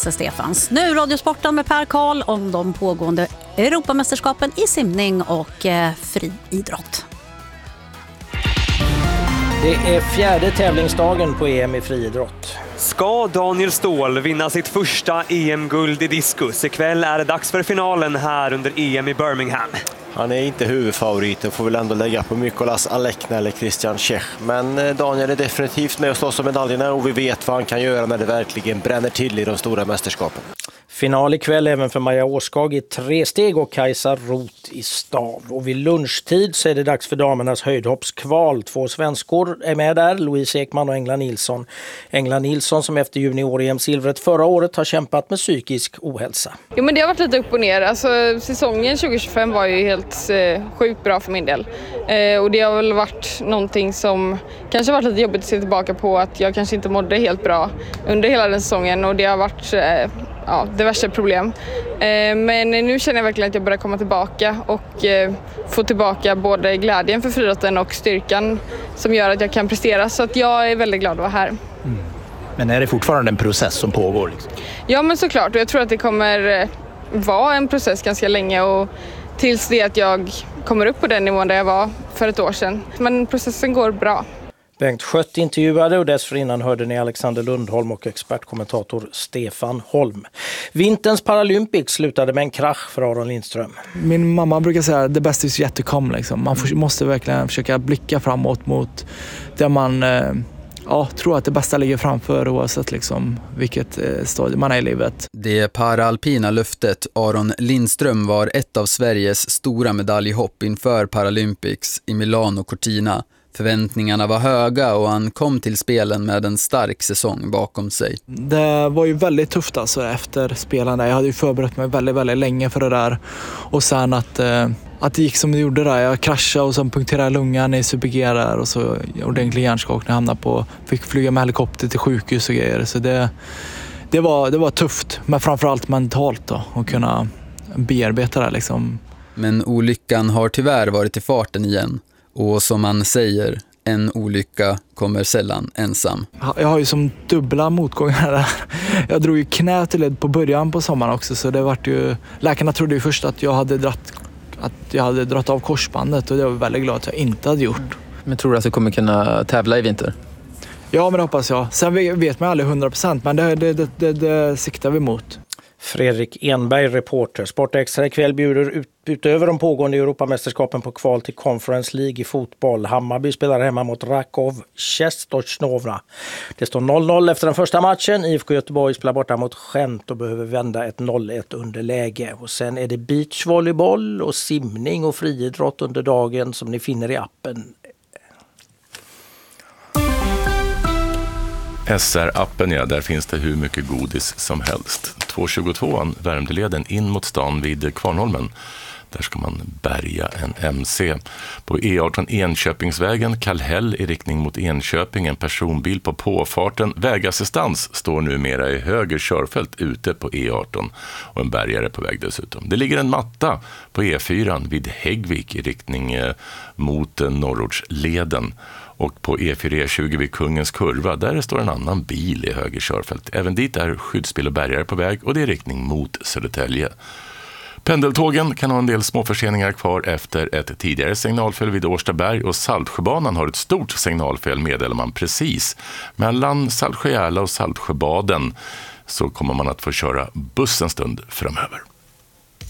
Lasse Stefans. Nu Radiosporten med Per Karl om de pågående Europamästerskapen i simning och friidrott. Det är fjärde tävlingsdagen på EM i friidrott. Ska Daniel Ståhl vinna sitt första EM-guld i diskus? Ikväll är det dags för finalen här under EM i Birmingham. Han är inte huvudfavoriten, får väl ändå lägga på Mikolas Alekna eller Christian Czech. Men Daniel är definitivt med och slåss om medaljerna och vi vet vad han kan göra när det verkligen bränner till i de stora mästerskapen. Final ikväll även för Maja Åskag i 3 steg och Kajsa Roth i stav. Och vid lunchtid så är det dags för damernas höjdhoppskval. 2 svenskor är med där, Louise Ekman och Engla Nilsson. Engla Nilsson som efter junior-EM-silvret förra året har kämpat med psykisk ohälsa. Jo, men det har varit lite upp och ner. Alltså, säsongen 2025 var ju helt sjukt bra för min del. Och det har väl varit någonting som kanske varit lite jobbigt att se tillbaka på, att jag kanske inte mådde helt bra under hela den säsongen och det har varit diverse problem. Men nu känner jag verkligen att jag börjar komma tillbaka och få tillbaka både glädjen för friidrotten och styrkan som gör att jag kan prestera. Så att jag är väldigt glad att vara här. Mm. Men är det fortfarande en process som pågår? Liksom? Ja, men såklart. Och jag tror att det kommer vara en process ganska länge och tills det att jag kommer upp på den nivån där jag var för ett år sedan. Men processen går bra. Bengt Schött intervjuade och dessförinnan hörde ni Alexander Lundholm och expertkommentator Stefan Holm. Vinterns Paralympics slutade med en krasch för Aron Lindström. Min mamma brukar säga att det bästa är yet to come. Liksom. Man måste verkligen försöka blicka framåt mot där man tror att det bästa ligger framför oavsett liksom, vilket stadie man är i livet. Det paralpina löftet Aron Lindström var ett av Sveriges stora medaljhopp inför Paralympics i Milano Cortina. Förväntningarna var höga och han kom till spelen med en stark säsong bakom sig. Det var ju väldigt tufft alltså efter spelen. Jag hade ju förberett mig väldigt, väldigt länge för det där. Och sen att det gick som det gjorde där. Jag kraschade och sen punkterade lungan i super-G där och så ordentlig hjärnskakning. Jag fick flyga med helikopter till sjukhus och grejer. Så det var tufft, men framförallt mentalt då, att kunna bearbeta det liksom. Men olyckan har tyvärr varit i farten igen. Och som man säger, en olycka kommer sällan ensam. Jag har ju som dubbla motgångar där. Jag drog ju knä till led på början på sommaren också. Så det vart ju, läkarna trodde ju först att jag hade dratt av korsbandet. Och det var jag väldigt glad att jag inte hade gjort. Men tror du att du kommer kunna tävla i vinter? Ja, men det hoppas jag. Sen vet man aldrig 100%, men det siktar vi mot. Fredrik Enberg, reporter. Sportextra ikväll bjuder utöver de pågående Europamästerskapen på kval till Conference League i fotboll. Hammarby spelar hemma mot Rakov Częstochowa. Det står 0-0 efter den första matchen. IFK Göteborg spelar borta mot Gent och behöver vända ett 0-1 underläge. Och sen är det beachvolleyboll och simning och friidrott under dagen som ni finner i appen. SR-appen, ja, där finns det hur mycket godis som helst. 222an Värmdöleden in mot stan vid Kvarnholmen. Där ska man bärga en MC. På E18 Enköpingsvägen, Kallhäll i riktning mot Enköping, en personbil på påfarten. Vägassistans står numera i höger körfält ute på E18 och en bärgare på väg dessutom. Det ligger en matta på E4 vid Häggvik i riktning mot Norrortsleden. Och på E4-E20 vid Kungens kurva, där står en annan bil i höger körfält. Även dit är skyddsbil och bärgare på väg och det är riktning mot Södertälje. Pendeltågen kan ha en del små förseningar kvar efter ett tidigare signalfel vid Årstaberg och Saltsjöbanan har ett stort signalfel, meddelar man precis. Mellan Saltsjöjärla och Saltsjöbaden så kommer man att få köra buss en stund framöver.